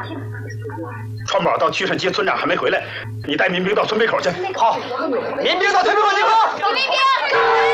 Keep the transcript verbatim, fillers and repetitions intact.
川宝到屈顺街，村长还没回来，你带民兵到村北口去。 好，民兵到村北口集合。 民兵。